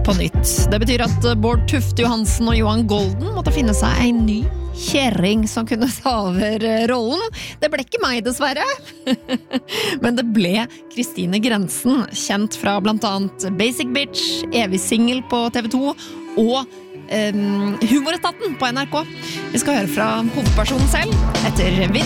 på nytt. Det betyr at Bård Tufte Johansen og Johan Golden måtte finne seg en ny kjerring som kunne ta over rollen. Det ble ikke meg, dessverre. Men det ble Kristine Grensen, kjent fra blant annet Basic Bitch, Evig Single på TV 2 og Humoretaten på NRK. Vi skal høre fra hovedpersonen selv etter